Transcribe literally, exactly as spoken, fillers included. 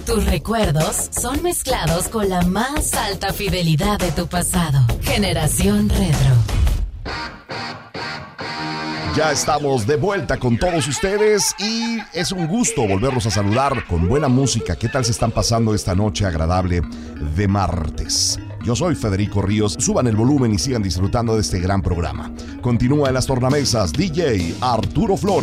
Tus recuerdos son mezclados con la más alta fidelidad de tu pasado. Generación Retro. Ya estamos de vuelta con todos ustedes y es un gusto volverlos a saludar con buena música. ¿Qué tal se están pasando esta noche agradable de martes? Yo soy Federico Ríos. Suban el volumen y sigan disfrutando de este gran programa. Continúa en las tornamesas D J Arturo Flores.